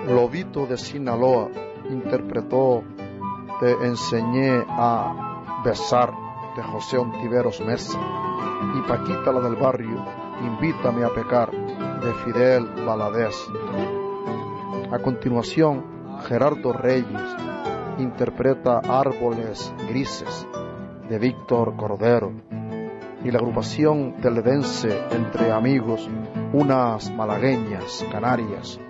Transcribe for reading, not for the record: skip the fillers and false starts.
Lobito de Sinaloa interpretó Te enseñé a besar de José Ontiveros Mesa, y Paquita la del barrio, Invítame a pecar de Fidel Valadez. A continuación, Gerardo Reyes interpreta Árboles Grises de Víctor Cordero, y la agrupación teledense Entre Amigos, Unas Malagueñas Canarias,